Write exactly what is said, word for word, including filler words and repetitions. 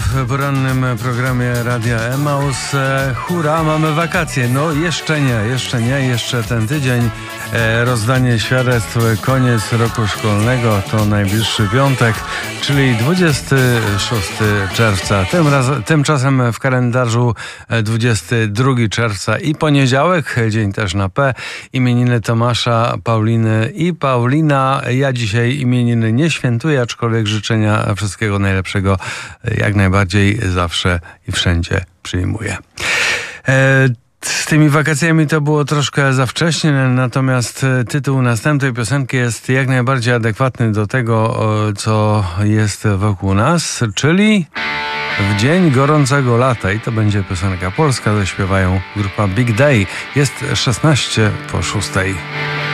w porannym programie Radia Emaus. Hurra, mamy wakacje. No jeszcze nie, jeszcze nie, jeszcze ten tydzień. E, rozdanie świadectw, koniec roku szkolnego to najbliższy piątek, czyli dwudziestego szóstego czerwca. Tym razem, tymczasem w kalendarzu dwudziestego drugiego czerwca i poniedziałek, dzień też na P, imieniny Tomasza, Pauliny i Paulina. Ja dzisiaj imieniny nie świętuję, aczkolwiek życzenia wszystkiego najlepszego jak najbardziej zawsze i wszędzie przyjmuję. E, Z tymi wakacjami to było troszkę za wcześnie, natomiast tytuł następnej piosenki jest jak najbardziej adekwatny do tego, co jest wokół nas, czyli w dzień gorącego lata. I to będzie piosenka polska, zaśpiewają grupa Big Day. Jest szesnaście po szóstej.